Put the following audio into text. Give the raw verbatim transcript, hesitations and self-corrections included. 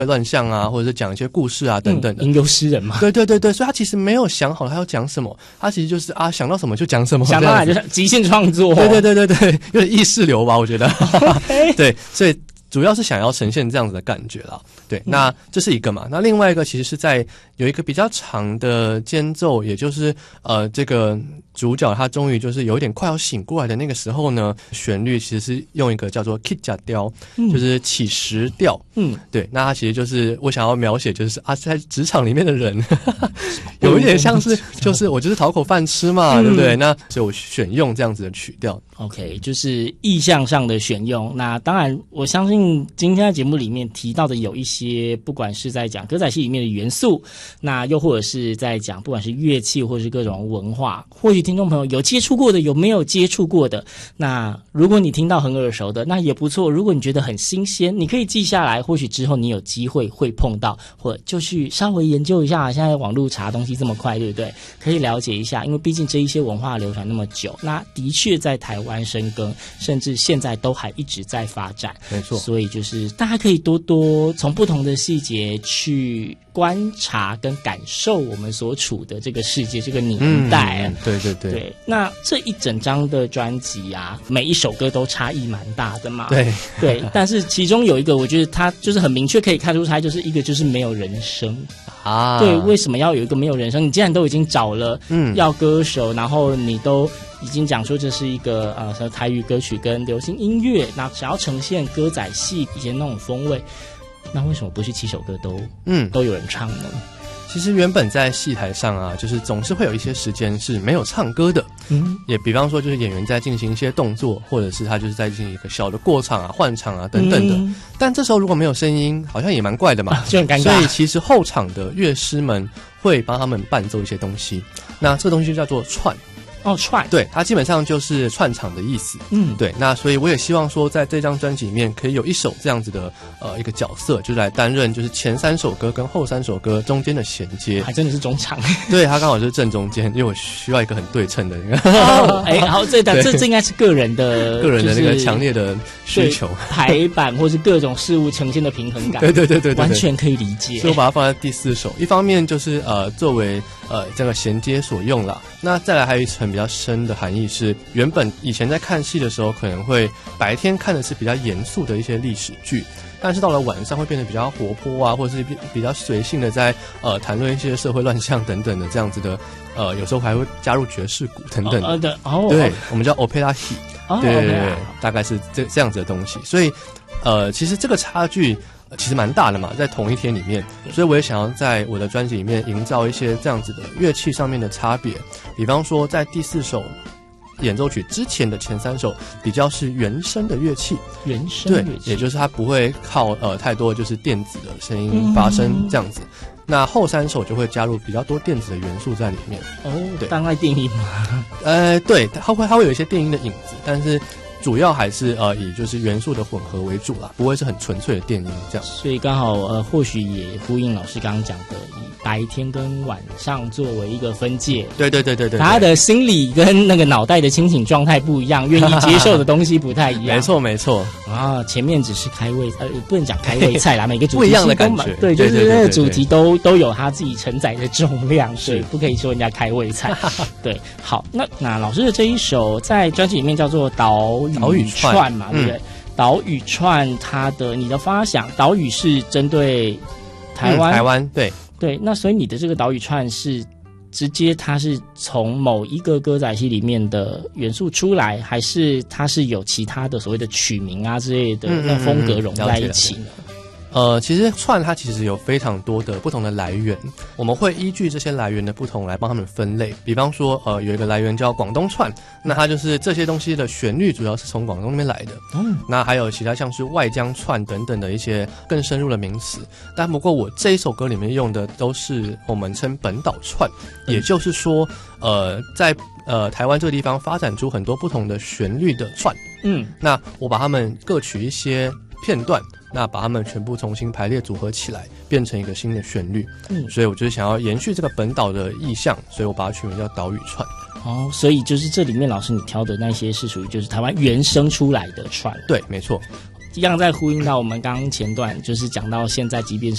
乱象啊，或者是讲一些故事啊等等的， 吟游诗人嘛。 对对对对，所以他其实没有想好他要讲什么，他其实就是啊想到什么就讲什么， 想到哪就是即兴创作。 对对对对对，有点意识流吧，我觉得。对，所以主要是想要呈现这样子的感觉啦。对，那这是一个嘛。那另外一个其实是在有一个比较长的间奏，也就是呃这个主角他终于就是有一点快要醒过来的那个时候呢，旋律其实是用一个叫做 Kitja 调，就是起实调。嗯，对，那它其实就是我想要描写就是啊在职场里面的人有一点像是就是我就是讨口饭吃嘛，嗯、对不对？那所以我选用这样子的曲调。 OK， 就是意象上的选用。那当然我相信今天在节目里面提到的有一些不管是在讲歌仔戏里面的元素，那又或者是在讲不管是乐器或是各种文化，或许听众朋友有接触过的，有没有接触过的，那如果你听到很耳熟的那也不错，如果你觉得很新鲜你可以记下来，或许之后你有机会会碰到，或者就去稍微研究一下，现在网络查东西这么快对不对，可以了解一下，因为毕竟这一些文化流传那么久，那的确在台湾深耕，甚至现在都还一直在发展， 没错， 所以就是大家可以多多从不同的细节去观察跟感受我们所处的这个世界这个年代、 嗯、对对对对。那这一整张的专辑啊，每一首歌都差异蛮大的嘛， 对对，但是其中有一个我觉得它就是很明确可以看出它就是一个就是没有人声啊，对，为什么要有一个没有人声？你既然都已经找了嗯要歌手，然后你都已经讲说这是一个呃台语歌曲跟流行音乐，那想要呈现歌仔戏以前那种风味，那为什么不是七首歌都嗯都有人唱呢？ 其实原本在戏台上啊，就是总是会有一些时间是没有唱歌的，嗯，也比方说就是演员在进行一些动作，或者是他就是在进行一个小的过场啊、换场啊等等的、嗯。但这时候如果没有声音，好像也蛮怪的嘛， 啊、就很尴尬。 所以其实后场的乐师们会帮他们伴奏一些东西，那这个东西就叫做串。 哦，串， 对，它基本上就是串场的意思。嗯，对，那所以我也希望说，在这张专辑里面可以有一首这样子的呃一个角色，就是来担任就是前三首歌跟后三首歌中间的衔接， 还真的是中场。 对，他刚好就是正中间，因为我需要一个很对称的。 哦，哎，好，这这这应该是个人的个人的那个强烈的需求， 排版或是各种事物呈现的平衡感。 对对对 对, 对, 对， 完全可以理解。 所以我把它放在第四首，一方面就是呃作为呃这个衔接所用啦，那再来还有一层比较深的含义是，原本以前在看戏的时候可能会白天看的是比较严肃的一些历史剧，但是到了晚上会变得比较活泼啊，或者是比较随性的在呃谈论一些社会乱象等等的这样子的，呃有时候还会加入爵士鼓等等的，哦的哦、对，我们叫 opera戏，哦、对对对，大概是这这样子的东西，所以呃其实这个差距其实蛮大的嘛，在同一天里面，所以我也想要在我的专辑里面营造一些这样子的乐器上面的差别，比方说在第四首演奏曲之前的前三首比较是原声的乐器， 原声乐器， 对，也就是它不会靠呃太多就是电子的声音发声这样子。嗯、那后三首就会加入比较多电子的元素在里面。 哦，对，当爱电音吗？ 呃，对，它会它会有一些电音的影子，但是主要还是呃以就是元素的混合为主啦，不会是很纯粹的电音这样。 所以刚好呃或许也呼应老师刚刚讲的，以白天跟晚上作为一个分界。 对对对对 对, 对， 他的心理跟那个脑袋的清醒状态不一样，愿意接受的东西不太一样。 没错没错啊，前面只是开胃呃不能讲开胃菜啦，每个主题不一样的感觉， 对，就是那个主题都都有他自己承载的重量，对，不可以说人家开胃菜。对，好，那那老师的这一首在专辑里面叫做岛岛屿串嘛，对不对？嗯、岛屿串，它的你的发想，岛屿是针对台湾， 嗯、台湾对对，那所以你的这个岛屿串是直接它是从某一个歌仔戏里面的元素出来，还是它是有其他的所谓的曲名啊之类的那风格融在一起呢？ 呃，其实串它其实有非常多的不同的来源，我们会依据这些来源的不同来帮他们分类。比方说，呃，有一个来源叫广东串，那它就是这些东西的旋律主要是从广东那边来的。嗯，那还有其他像是外江串等等的一些更深入的名词。但不过我这一首歌里面用的都是我们称本岛串，嗯、也就是说，呃，在呃台湾这个地方发展出很多不同的旋律的串。嗯，那我把它们各取一些片段。那把它们全部重新排列组合起来，变成一个新的旋律。嗯，所以我就是想要延续这个本岛的意象，所以我把它取名叫岛屿串。 哦，所以就是这里面老师你挑的那些是属于就是台湾原生出来的串。 对，没错。 一样在呼应到我们刚刚前段，就是讲到现在，即便